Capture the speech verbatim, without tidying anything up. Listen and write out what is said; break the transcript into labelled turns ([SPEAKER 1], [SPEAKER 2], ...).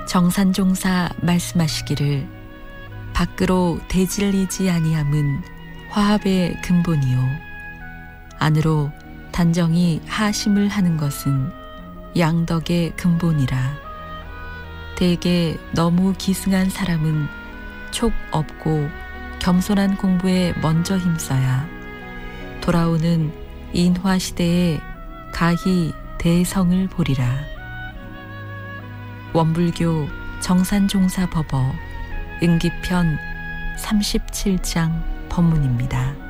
[SPEAKER 1] 정산종사 말씀하시기를 밖으로 대질리지 아니함은 화합의 근본이요 안으로 단정히 하심을 하는 것은 양덕의 근본이라. 대개 너무 기승한 사람은 촉 없고 겸손한 공부에 먼저 힘써야 돌아오는 인화시대에 가히 대성을 보리라. 원불교 정산종사법어 응기편 삼십칠 장 법문입니다.